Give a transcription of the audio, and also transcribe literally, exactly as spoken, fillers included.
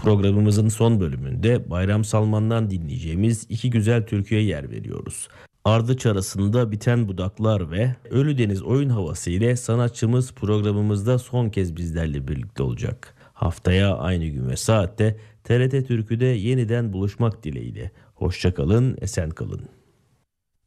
Programımızın son bölümünde Bayram Salman'dan dinleyeceğimiz iki güzel türküye yer veriyoruz. Ardıç arasında biten budaklar ve Ölüdeniz oyun havası ile sanatçımız programımızda son kez bizlerle birlikte olacak. Haftaya aynı gün ve saatte T R T Türkü'de yeniden buluşmak dileğiyle. Hoşça kalın, esen kalın.